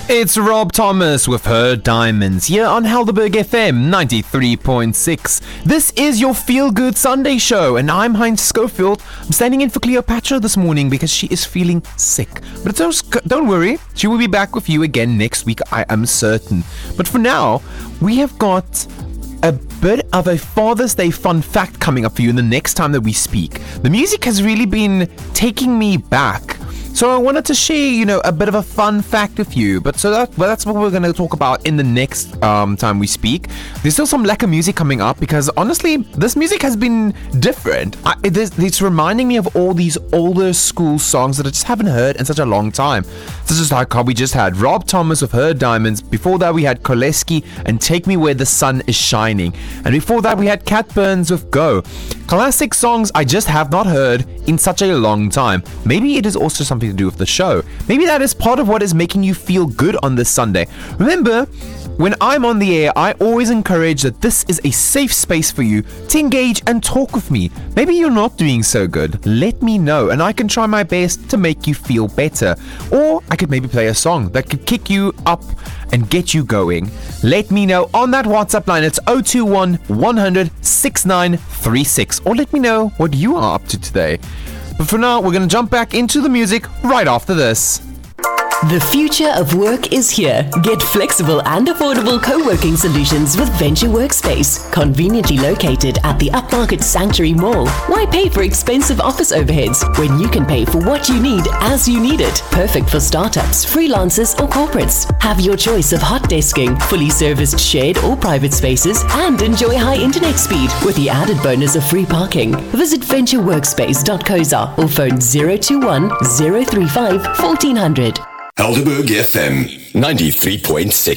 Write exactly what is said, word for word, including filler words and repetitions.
It's Rob Thomas with Her Diamonds here on Helderberg F M ninety-three point six. This is your Feel Good Sunday show, and I'm Heinz Schofield. I'm standing in for Cleopatra this morning because she is feeling sick. But don't, don't worry, she will be back with you again next week, I am certain. But for now, we have got a bit of a Father's Day fun fact coming up for you the next time that we speak. The music has really been taking me back. So I wanted to share, you know, a bit of a fun fact with you. But so that, well, that's what we're going to talk about in the next um, time we speak. There's still some lekker music coming up because honestly, this music has been different. I, it is, it's reminding me of all these older school songs that I just haven't heard in such a long time. This is like how we just had Rob Thomas with Her Diamonds. Before that, we had Koleski and Take Me Where the Sun is Shining. And before that, we had Cat Burns with Go. Classic songs I just have not heard in such a long time. Maybe it is also something to do with the show. Maybe that is part of what is making you feel good on this Sunday. Remember, when I'm on the air, I always encourage that this is a safe space for you to engage and talk with me. Maybe you're not doing so good. Let me know, and I can try my best to make you feel better. Or I could maybe play a song that could kick you up and get you going. Let me know on that WhatsApp line. It's zero two one, one hundred, sixty-nine thirty-six. Or let me know what you are up to today. But for now, we're going to jump back into the music right after this. The future of work is here. Get flexible and affordable co-working solutions with Venture Workspace, conveniently located at the Upmarket Sanctuary Mall. Why pay for expensive office overheads when you can pay for what you need as you need it? Perfect for startups, freelancers, or corporates. Have your choice of hot desking, fully serviced shared or private spaces, and enjoy high internet speed with the added bonus of free parking. Visit venture workspace dot co za or phone zero two one, zero three five, one four zero zero. Helderberg F M ninety-three point six.